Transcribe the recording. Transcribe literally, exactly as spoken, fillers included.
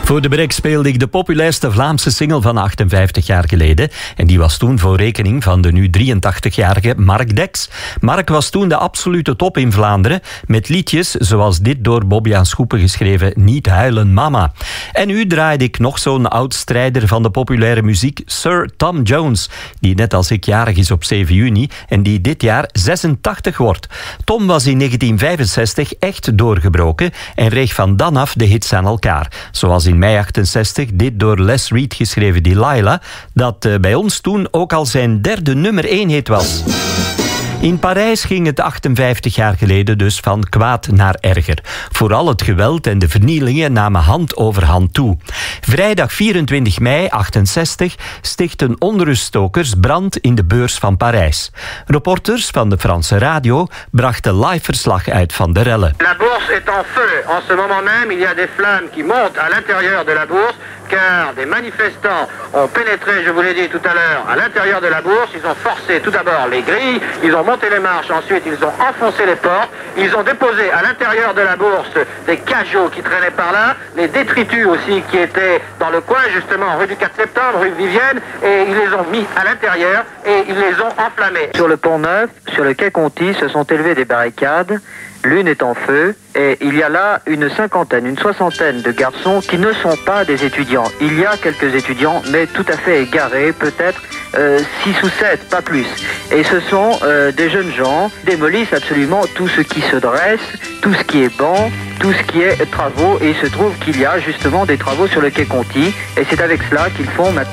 Voor de break speelde ik de populairste Vlaamse single van achtenvijftig jaar geleden. En die was toen voor rekening van de nu drieëntachtigjarige Mark Dex. Mark was toen de absolute top in Vlaanderen, met liedjes zoals dit door Bobbejaan Schoepen geschreven Niet huilen mama. En nu draaide ik nog zo'n oud-strijder van de populaire muziek, Sir Tom Jones, die net als ik jarig is op zeven juni en die dit jaar zesentachtig wordt. Tom was in negentien vijfenzestig echt doorgebroken en reeg van dan af de hits aan elkaar. Zoals in mei achtenzestig dit door Les Reed geschreven Delilah, dat uh, bij ons toen ook al zijn derde nummer één hit was. In Parijs ging het achtenvijftig jaar geleden dus van kwaad naar erger. Vooral het geweld en de vernielingen namen hand over hand toe. Vrijdag vierentwintig mei achtenzestig stichtten onruststokers brand in de beurs van Parijs. Reporters van de Franse radio brachten live verslag uit van de rellen. La bourse est en feu. En ce moment même, il y a des flammes qui montent à l'intérieur de la bourse, car des manifestants ont pénétré, je vous l'ai dit tout à l'heure, à l'intérieur de la bourse. Ils ont forcé tout d'abord les grilles, ils ont monté les marches, ensuite ils ont enfoncé les portes, ils ont déposé à l'intérieur de la bourse des cajots qui traînaient par là, les détritus aussi qui étaient dans le coin, justement, rue du quatre septembre, rue Vivienne, et ils les ont mis à l'intérieur et ils les ont enflammés. Sur le pont Neuf, sur le quai Conti, se sont élevées des barricades. L'une est en feu et il y a là une cinquantaine, une soixantaine de garçons qui ne sont pas des étudiants. Il y a quelques étudiants, mais tout à fait égarés, peut-être euh, six ou sept, pas plus. Et ce sont euh, des jeunes gens qui démolissent absolument tout ce qui se dresse, tout ce qui est banc, tout ce qui est travaux. Et il se trouve qu'il y a justement des travaux sur le quai Conti. Et c'est avec cela qu'ils font maintenant